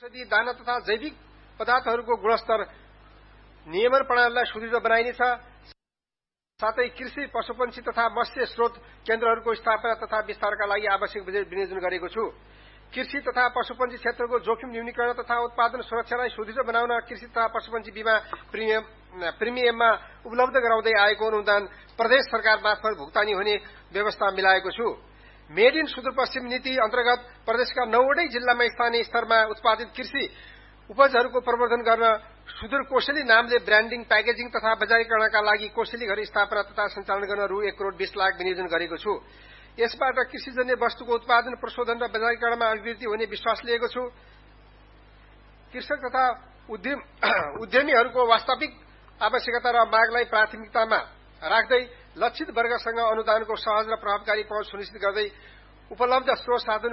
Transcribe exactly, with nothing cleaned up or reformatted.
औषधि दाना तथा जैविक पदार्थहरूको गुणस्तर नियमन प्रणालीलाई सुदृढ बनाइनेछ। साथै कृषि पशुपन्छी तथा मत्स्य स्रोत केन्द्रहरूको स्थापना तथा विस्तारका लागि आवश्यक बजेट विनियोजन गरेको छु। कृषि तथा पशुपन्छी क्षेत्रको जोखिम न्यूनीकरण तथा उत्पादन सुरक्षालाई सुदृढ बनाउन कृषि तथा पशुपन्छी बीमा प्रिमियम प्रिमियममा उपलब्ध गराउँदै आएको अनुदान प्रदेश सरकार मार्फत भुक्तानी हुने व्यवस्था मिलाएको छु। मेड इन सुदूरपश्चिम नीति अन्तर्गत प्रदेशका नौवटै जिल्लामा स्थानीय स्तरमा उत्पादित कृषि उपजहरूको प्रवर्धन गर्न सुदूर कोसेली नामले ब्रान्डिङ, प्याकेजिङ तथा बजारीकरणका लागि कोसेली घर स्थापना तथा सञ्चालन गर्न रु एक करोड़ बीस लाख विनियोजन गरेको छु। यसबाट कृषिजन्य वस्तुको उत्पादन, प्रशोधन र बजारीकरणमा अभिवृद्धि हुने विश्वास लिएको छु। कृषक तथा उद्यम उद्यमीहरूको वास्तविक आवश्यकता र मागलाई प्राथमिकतामा राख्दै लक्षित वर्गसँग अनुदानको सहज र प्रभावकारी पहुँच सुनिश्चित गर्दै उपलब्ध स्रोत साधन